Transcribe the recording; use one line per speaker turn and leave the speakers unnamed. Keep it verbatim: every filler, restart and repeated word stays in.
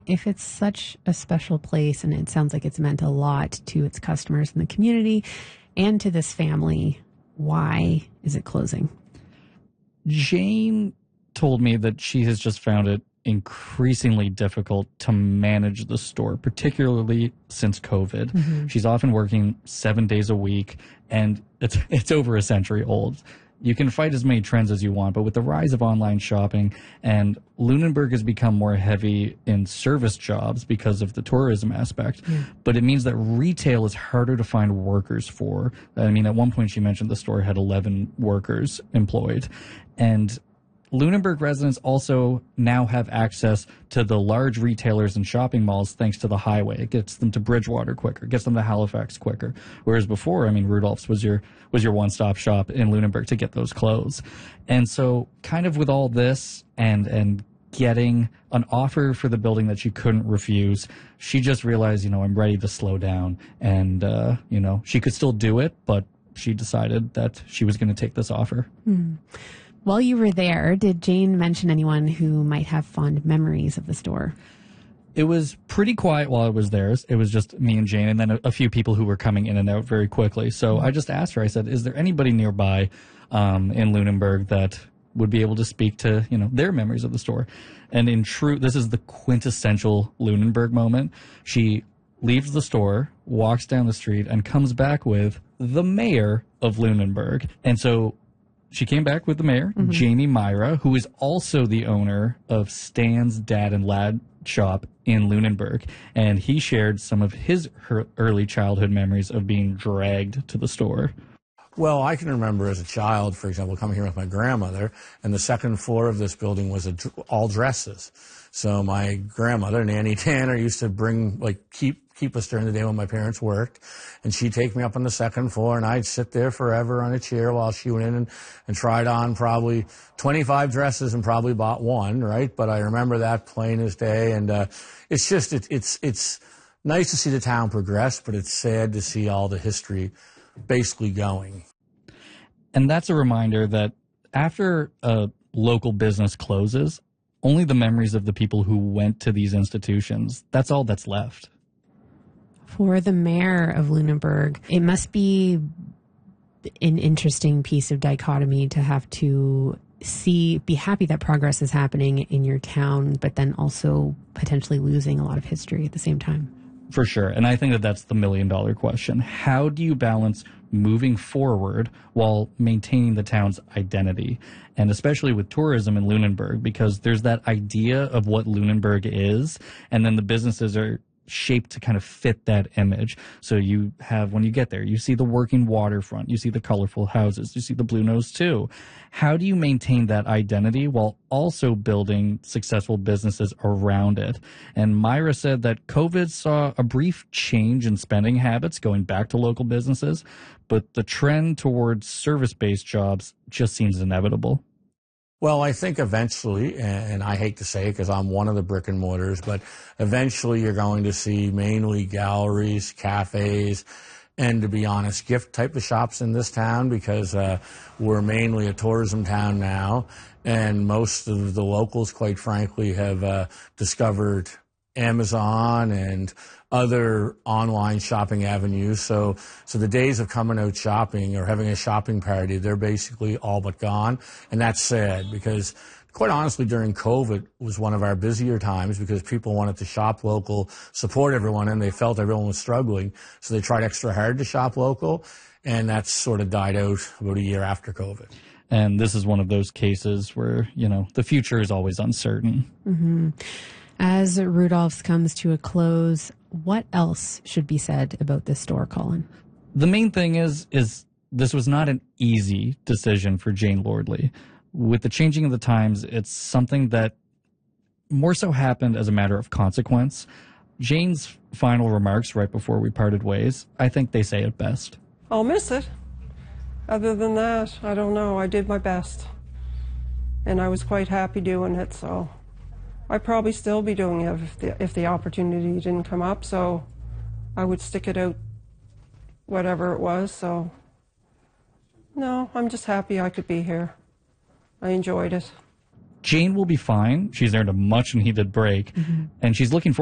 If it's such a special place and it sounds like it's meant a lot to its customers and the community and to this family, why is it closing?
Jane told me that she has just found it increasingly difficult to manage the store, particularly since COVID. Mm-hmm. She's often working seven days a week, and it's it's over a century old. You can fight as many trends as you want, but with the rise of online shopping, and Lunenburg has become more heavy in service jobs because of the tourism aspect, yeah. But it means that retail is harder to find workers for. I mean, at one point she mentioned the store had eleven workers employed, and Lunenburg residents also now have access to the large retailers and shopping malls thanks to the highway. It gets them to Bridgewater quicker, gets them to Halifax quicker. Whereas before, I mean, Rudolph's was your was your one-stop shop in Lunenburg to get those clothes. And so kind of with all this and and getting an offer for the building that she couldn't refuse, she just realized, you know, I'm ready to slow down. And, uh, you know, she could still do it, but she decided that she was going to take this offer.
Hmm. While you were there, did Jane mention anyone who might have fond memories of the store?
It was pretty quiet while I was there. It was just me and Jane and then a, a few people who were coming in and out very quickly. So I just asked her, I said, is there anybody nearby um, in Lunenburg that would be able to speak to, you know, their memories of the store? And in true, this is the quintessential Lunenburg moment. She leaves the store, walks down the street, and comes back with the mayor of Lunenburg. And so she came back with the mayor, mm-hmm. Jamie Myra, who is also the owner of Stan's Dad and Lad shop in Lunenburg. And he shared some of his her early childhood memories of being dragged to the store.
Well, I can remember as a child, for example, coming here with my grandmother, and the second floor of this building was a, all dresses. So my grandmother, Nanny Tanner, used to bring, like, keep keep us during the day when my parents worked, and she'd take me up on the second floor, and I'd sit there forever on a chair while she went in and, and tried on probably twenty-five dresses and probably bought one, right? But I remember that plain as day, and uh, it's just, it, it's it's nice to see the town progress, but it's sad to see all the history basically going.
And that's a reminder that after a local business closes, only the memories of the people who went to these institutions, that's all that's left.
For the mayor of Lunenburg, it must be an interesting piece of dichotomy to have to see, be happy that progress is happening in your town, but then also potentially losing a lot of history at the same time.
For sure. And I think that that's the million dollar question. How do you balance moving forward while maintaining the town's identity? And especially with tourism in Lunenburg, because there's that idea of what Lunenburg is, and then the businesses are shaped to kind of fit that image. So you have, when you get there, you see the working waterfront, you see the colorful houses, you see the Blue Nose too. How do you maintain that identity while also building successful businesses around it? And Myra said that COVID saw a brief change in spending habits going back to local businesses, but the trend towards service-based jobs just seems inevitable.
Well, I think eventually, and I hate to say it because I'm one of the brick and mortars, but eventually you're going to see mainly galleries, cafes, and to be honest, gift type of shops in this town, because uh, we're mainly a tourism town now, and most of the locals, quite frankly, have uh, discovered Amazon and other online shopping avenues. So, so the days of coming out shopping or having a shopping party, they're basically all but gone. And that's sad because, quite honestly, during COVID was one of our busier times because people wanted to shop local, support everyone, and they felt everyone was struggling. So they tried extra hard to shop local. And that's sort of died out about a year after COVID.
And this is one of those cases where, you know, the future is always uncertain.
Mm-hmm. As Rudolph's comes to a close, what else should be said about this store, Colin?
The main thing is, is this was not an easy decision for Jane Lordley. With the changing of the times, it's something that more so happened as a matter of consequence. Jane's final remarks right before we parted ways, I think they say it best.
I'll miss it. Other than that, I don't know. I did my best. And I was quite happy doing it, so I'd probably still be doing it if the, if the opportunity didn't come up, so I would stick it out whatever it was. So no, I'm just happy I could be here. I enjoyed it.
Jane will be fine. She's earned a much needed break, mm-hmm. and she's looking